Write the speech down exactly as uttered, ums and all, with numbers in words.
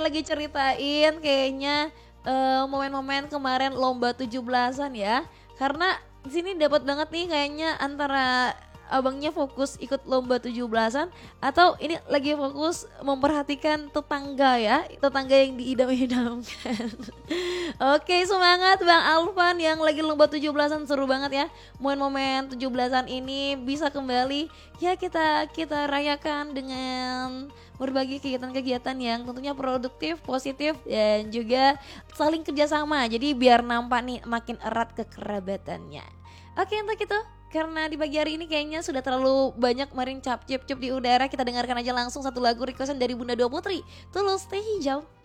lagi ceritain kayaknya eh, momen-momen kemarin lomba tujuh belasan ya. Karena di sini dapat banget nih kayaknya antara abangnya fokus ikut lomba tujuh belasan atau ini lagi fokus memperhatikan tetangga ya, tetangga yang diidam-idamkan. Oke, semangat Bang Alvan yang lagi lomba tujuh belasan, seru banget ya. Momen-momen tujuh belasan ini bisa kembali ya kita kita rayakan dengan berbagi kegiatan-kegiatan yang tentunya produktif, positif dan juga saling kerjasama. Jadi biar nampak nih makin erat kekerabatannya. Oke, untuk itu karena di pagi hari ini kayaknya sudah terlalu banyak marin cap cip cup di udara, kita dengarkan aja langsung satu lagu requestan dari Bunda Dua Putri, Tulus Teh Hijau.